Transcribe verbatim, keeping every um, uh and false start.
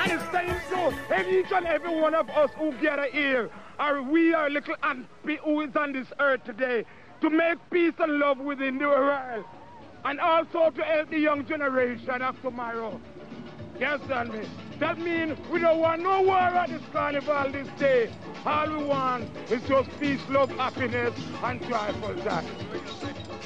And it's time so, and each and every one of us who gather here, are we are little ant who is on this earth today, to make peace and love within the world. And also to help the young generation of tomorrow. You understand me? That means we don't want no war at this carnival this day. All we want is just peace, love, happiness, and joyful joy.